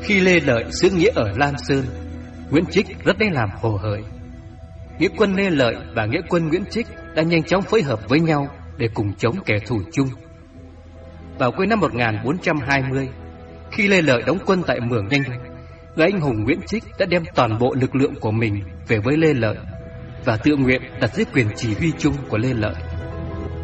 Khi Lê Lợi giữ nghĩa ở Lam Sơn, Nguyễn Trích rất lấy làm hồ hởi. Nghĩa quân Lê Lợi và nghĩa quân Nguyễn Trích đã nhanh chóng phối hợp với nhau để cùng chống kẻ thù chung. Vào cuối năm 1420, khi Lê Lợi đóng quân tại Mường Nhanh, người anh hùng Nguyễn Trích đã đem toàn bộ lực lượng của mình về với Lê Lợi và tự nguyện đặt dưới quyền chỉ huy chung của Lê Lợi.